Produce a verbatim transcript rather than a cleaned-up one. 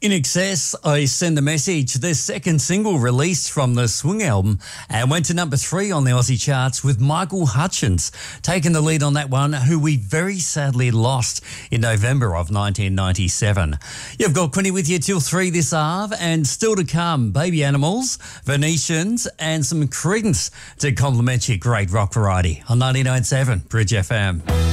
In Excess, I Send a Message, the second single released from the Swing album, and went to number three on the Aussie charts with Michael Hutchence taking the lead on that one, who we very sadly lost in November of nineteen ninety-seven. You've got Quinny with you till three this hour, and still to come, Baby Animals, Venetians, and some Creedence to complement your great rock variety on ninety-nine point seven Bridge F M.